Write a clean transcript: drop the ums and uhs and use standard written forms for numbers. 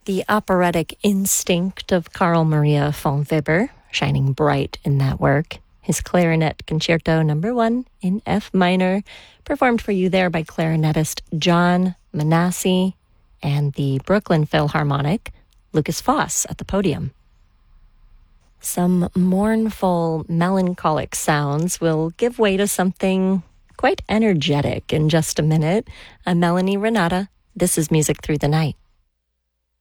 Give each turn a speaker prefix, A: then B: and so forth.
A: The operatic instinct of Carl Maria von Weber, shining bright in that work. His Clarinet Concerto No. 1 in F minor, performed for you there by clarinetist John Manassi and the Brooklyn Philharmonic, Lucas Foss at the podium. Some mournful, melancholic sounds will give way to something quite energetic in just a minute. I'm Melanie Renata. This is Music Through the Night.